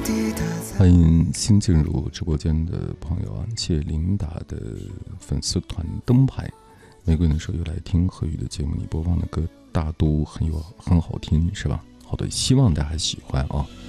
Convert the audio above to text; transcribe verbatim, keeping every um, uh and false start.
欢迎新进入直播间的朋友啊，谢琳达的粉丝团灯牌。玫瑰的时候又来听何宇的节目，你播放的歌大都很有很好听，是吧？好的，希望大家喜欢啊。